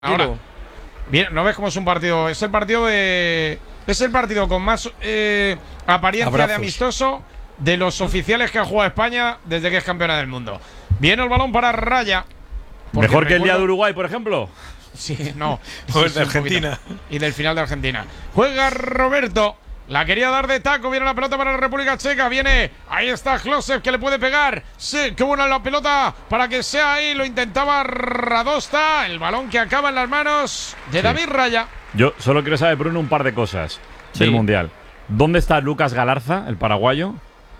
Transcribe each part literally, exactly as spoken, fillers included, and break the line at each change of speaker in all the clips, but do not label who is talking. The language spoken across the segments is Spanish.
Ahora, bien, ¿no ves cómo es un partido? Es el partido de. Es el partido con más eh, apariencia Abrazos. de amistoso de los oficiales que ha jugado España desde que es campeona del mundo. Viene el balón para Raya.
Mejor que el día de Uruguay, por ejemplo.
Sí, no.
O el de Argentina.
Y del final de Argentina. Juega Roberto. La quería dar de taco. Viene la pelota para la República Checa. Viene. Ahí está Klose que le puede pegar. Sí, qué buena la pelota para que sea ahí. Lo intentaba Radosta. El balón que acaba en las manos de sí. David Raya.
Yo solo quiero saber, Bruno, un par de cosas sí. del Mundial. ¿Dónde está Lucas Galarza, el paraguayo?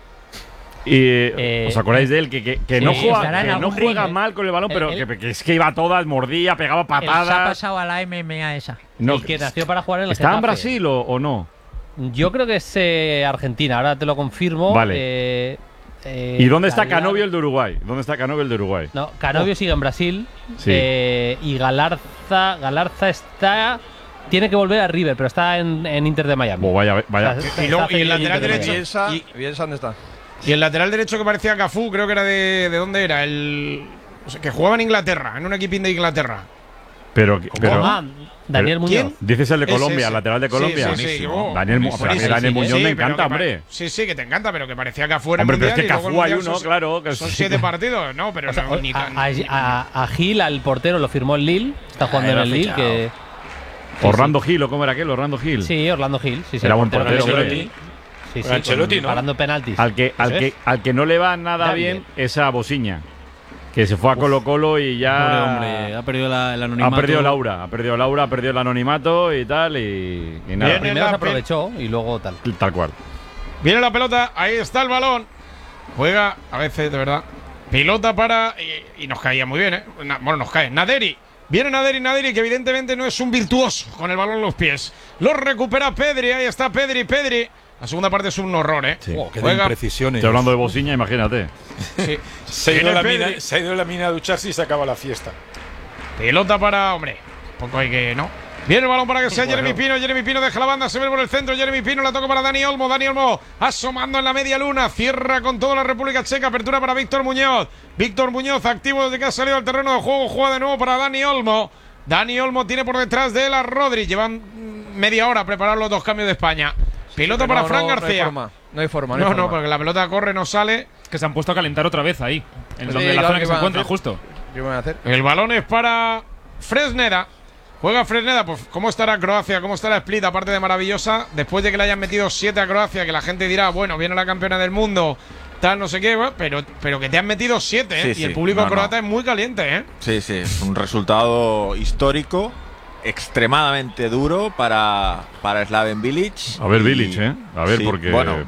Y, eh, ¿Os acordáis de él? Que, que, que sí, no juega, que no juega ring, mal con el balón, pero el, que, que es que iba a todas, mordía, pegaba patadas.
Se ha pasado a la M M A esa.
No,
el que nació para jugar en el
¿Está Getafe. en Brasil o, o no?
Yo creo que es eh, Argentina, ahora te lo confirmo.
Vale.
Eh, eh,
¿Y dónde está Canovio el de Uruguay? ¿Dónde está Canovio el de Uruguay?
No, Canovio oh. sigue en Brasil.
Sí.
Eh, y Galarza, Galarza está. Tiene que volver a River, pero está en, en Inter de Miami.
Oh, vaya, vaya.
O sea, y, no, y el lateral derecho.
Bielsa, y, Bielsa, ¿dónde está?
Y el lateral derecho que parecía Cafú, creo que era de. ¿De dónde era? El. O sea, que jugaba en Inglaterra, en un equipín de Inglaterra.
Pero. pero
ah, Daniel Muñoz. ¿Quién?
Dices el de Colombia, el lateral de Colombia.
Sí, sí, sí. Oh,
Daniel, para mí Daniel Muñoz
sí,
me encanta, hombre.
Sí, sí, que te encanta, pero que parecía que afuera.
Hombre, pero es que Cafú hay uno,
son,
claro. Que
son
sí.
siete partidos, ¿no? Pero
o sea,
no, ni,
a,
ni,
a, a, a Gil, al portero, lo firmó el Lille. Está jugando en el Lille. Que,
sí, Orlando sí. Gil, ¿o cómo era aquel? Orlando Gil.
Sí, Orlando Gil. Sí, sí,
era buen portero.
Sí, sí,
Ancelotti, ¿no?
Parando penaltis.
Al que, al, que, al que no le va nada da bien, bien es a Bosiña. Que se fue a Colo Colo y ya.
Hombre, ha perdido la, el anonimato.
Ha perdido Laura, ha perdido Laura, ha perdido el anonimato y tal. Y, y nada.
Primero se aprovechó y luego tal.
Tal cual.
Viene la pelota, ahí está el balón. Juega a veces, de verdad. Pilota para. Y, y nos caía muy bien, ¿eh? Bueno, nos cae. Naderi. Viene Naderi, Naderi, que evidentemente no es un virtuoso con el balón en los pies. Lo recupera Pedri, ahí está Pedri, Pedri. La segunda parte es un horror, ¿eh?
Sí. Oh, qué imprecisiones.
Estoy hablando de Bosiña, imagínate.
Sí.
se, ha ido la mina, se ha ido a la mina a ducharse y se acaba la fiesta.
Pelota para… Hombre, poco hay que… ¿no? Viene el balón para que sea bueno. Jeremy Pino. Jeremy Pino deja la banda, se ve por el centro. Jeremy Pino la toca para Dani Olmo. Dani Olmo asomando en la media luna. Cierra con toda la República Checa. Apertura para Víctor Muñoz. Víctor Muñoz activo desde que ha salido al terreno de juego. Juega de nuevo para Dani Olmo. Dani Olmo tiene por detrás de él a Rodri. Llevan media hora a preparar los dos cambios de España. Pelota sí, para no, Fran
no,
García.
No hay forma, no hay forma. No,
no,
hay forma.
no, porque la pelota corre, no sale.
Que se han puesto a calentar otra vez ahí. En
sí,
donde la zona que se encuentra, justo.
¿Qué van a hacer?
El balón es para Fresneda. Juega Fresneda. Pues, ¿cómo estará Croacia? ¿Cómo estará Split? Aparte de maravillosa. Después de que le hayan metido siete a Croacia, que la gente dirá, bueno, viene la campeona del mundo, tal, no sé qué, pero, pero que te han metido siete, ¿eh? Sí, y sí. el público no, croata no. es muy caliente, ¿eh?
Sí, sí. Es un resultado histórico. Extremadamente duro para, para Slaven Bilic.
A ver, Bilic, ¿eh? A ver,
sí,
porque.
Bueno,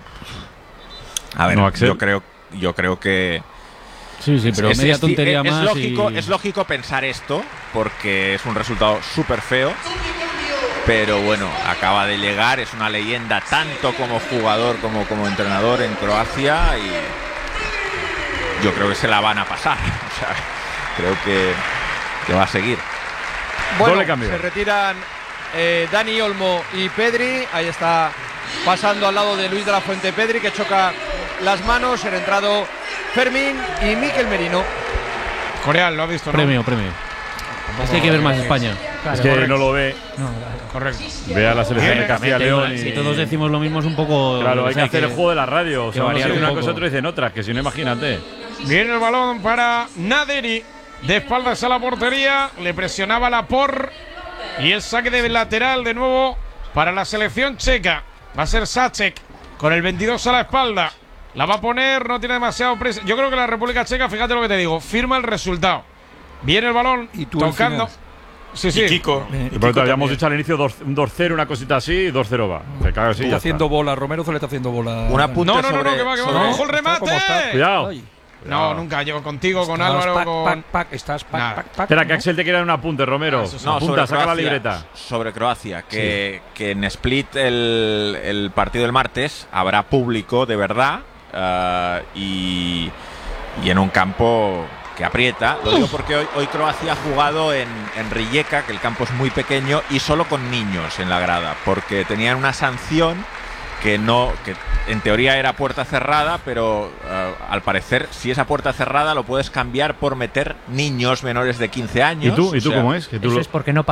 a ver, no, yo creo, yo creo que.
Sí, sí, pero
es,
media
es,
tontería
es,
más.
Es lógico,
y...
es lógico pensar esto, porque es un resultado súper feo. Pero bueno, acaba de llegar, es una leyenda tanto como jugador como como entrenador en Croacia y yo creo que se la van a pasar. O sea, creo que, que va a seguir.
Bueno, se retiran eh, Dani Olmo y Pedri. Ahí está pasando al lado de Luis de la Fuente Pedri, que choca las manos. Han entrado Fermín y Mikel Merino.
Coreal, ¿lo ha visto? ¿no?
Premio, premio. Es que hay que ver más España.
Claro, es que correcto. no lo ve.
No,
correcto.
Ve a la selección de Castilla y León.
Si todos decimos lo mismo es un poco.
Claro, hay que hacer
que,
el juego de la radio. O sea, uno dice una
poco.
cosa, otro dicen otras, que si no, imagínate.
Viene el balón para Naderi. De espaldas a la portería, le presionaba la por y el saque de lateral de nuevo para la selección checa. Va a ser Sacek con el veintidós a la espalda. La va a poner, no tiene demasiado presa. Yo creo que la República Checa, fíjate lo que te digo, firma el resultado. Viene el balón
¿Y tú
tocando. Sí, sí.
Y Kiko.
Eh, y pero habíamos dicho al inicio un dos cero, una cosita así, y dos cero va. Se caga así,
está
ya
haciendo
está.
bola, Romero se le está haciendo bola.
Una punta
no, no, no,
sobre,
no, que va, que va,
sobre,
ojo el remate.
Cuidado.
Ay.
No, nunca. Yo contigo,
estás
con Álvaro,
pac,
con.
Pac, pac, estás pac,
Nada.
pac, pac,
Espera,
¿no?
que Axel te quiere dar un apunte, Romero.
No,
Apunta,
sobre
saca
Croacia,
la libreta.
Sobre Croacia, que, sí. que en Split el, el partido del martes habrá público de verdad uh, y, y en un campo que aprieta. Lo digo porque hoy, hoy Croacia ha jugado en, en Rijeka, que el campo es muy pequeño, y solo con niños en la grada, porque tenían una sanción que no, que en teoría era puerta cerrada, pero uh, al parecer, si esa puerta cerrada lo puedes cambiar por meter niños menores de quince años.
¿Y tú? ¿Y tú
o sea,
cómo es? Que tú
Eso
lo...
es porque no